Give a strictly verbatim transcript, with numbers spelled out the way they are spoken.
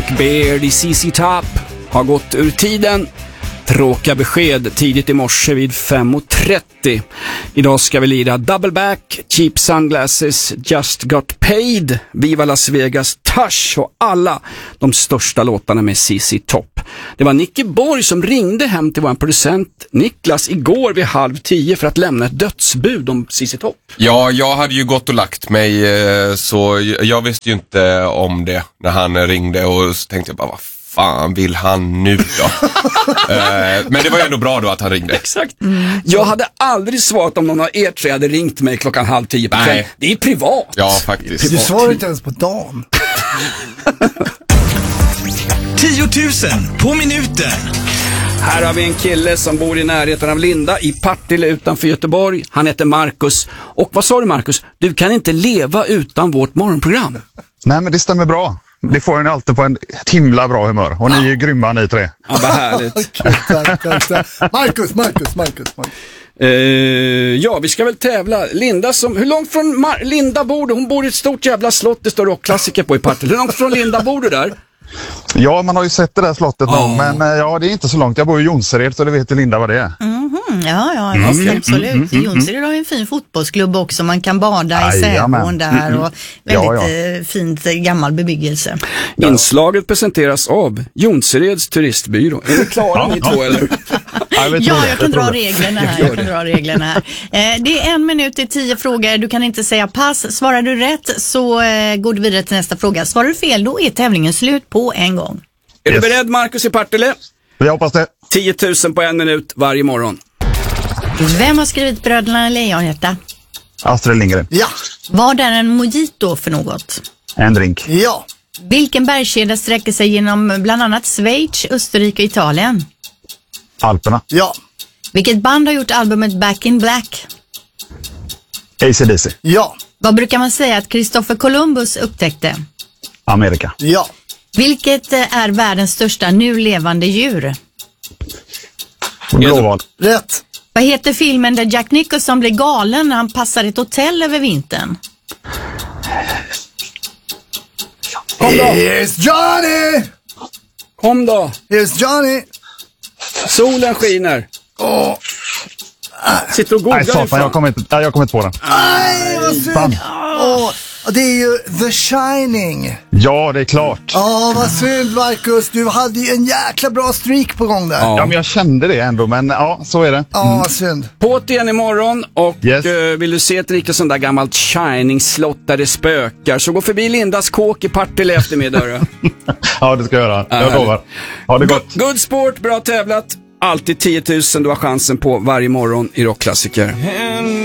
Frank Beard i C C Top har gått ur tiden. Tråkiga besked tidigt i morse vid fem och trettio. Idag ska vi lira Double Back, Cheap Sunglasses, Just Got Paid, Viva Las Vegas, Tush och alla de största låtarna med C C Top. Det var Nicky Borg som ringde hem till vår producent Niklas igår vid halv tio för att lämna ett dödsbud om C C Top. Ja, jag hade ju gått och lagt mig, så jag visste ju inte om det när han ringde, och så tänkte jag bara, vad fan vill han nu då? eh, men det var ju ändå bra då att han ringde. Exakt. Mm. Jag hade aldrig svarat om någon av er tre hade ringt mig klockan halv tio på kvällen. Det är privat. Ja, faktiskt. Du svarar inte ens på dagen. tio tusen på minuten. Här har vi en kille som bor i närheten av Linda i Partille utanför Göteborg. Han heter Marcus. Och vad sa du, Marcus? Du kan inte leva utan vårt morgonprogram. Nej, men det stämmer bra. Det får en alltid på en himla bra humör. Och ni är ju grymma, ni tre. Ja, vad härligt. Okay, tack, tack, tack. Marcus, Marcus, Marcus, Marcus. Uh, ja, vi ska väl tävla. Linda som, hur långt från Mar- Linda bor du? Hon bor i ett stort jävla slott. Det står rockklassiker på i Partille. Hur långt från Linda bor du där? Ja, man har ju sett det där slottet oh. någon, men uh, ja, det är inte så långt. Jag bor i Jonsered, så det vet ju Linda vad det är. Mm-hmm. Ja, ja, mm, visst, absolut. Mm, mm, Jonsered har ju en fin fotbollsklubb också. Man kan bada i Sävån där och väldigt ja, ja. fint gammal bebyggelse. Ja. Inslaget presenteras av Jonsereds turistbyrå. Är ni klara ni två eller? Ja, jag, ja, jag kan dra reglerna här. Jag kan dra reglerna här. Eh, det är en minut till tio frågor. Du kan inte säga pass. Svarar du rätt så eh, går du vidare till nästa fråga. Svarar du fel, då är tävlingen slut på en gång. Är yes. du beredd, Marcus i Partille? Jag hoppas det. tio tusen på en minut varje morgon. Vem har skrivit Bröderna Lejonhjärta? Astrid Lindgren. Ja. Vad är en mojito för något? En drink. Ja. Vilken bergskedja sträcker sig genom bland annat Schweiz, Österrike och Italien? Alperna. Ja. Vilket band har gjort albumet Back in Black? A C D C. Ja. Vad brukar man säga att Christopher Columbus upptäckte? Amerika. Ja. Vilket är världens största nu levande djur? Blåval. Rätt. Vad heter filmen där Jack Nicholson blir galen när han passar ett hotell över vintern? Kom då. Here's Johnny! Kom då. Here's Johnny! Solen skiner. Åh. Sitter och googlar. Nej, satan, jag har kommit, jag har kommit på den. Nej, vad synd. Åh, det är ju The Shining. Ja, det är klart. Ja, vad synd, Marcus. Du hade ju en jäkla bra streak på gång där. Ja, ja men jag kände det ändå, men ja, så är det. Ja, mm. vad synd. På igen imorgon och yes. uh, vill du se ett riktigt sånt där gammalt Shining-slott där det spökar, så gå förbi Lindas kåk i Partille eftermiddag. Ja, det ska jag göra. Jag lovar. Ha det gott. Good sport, bra tävlat. Alltid tio tusen du har chansen på varje morgon i rockklassiker.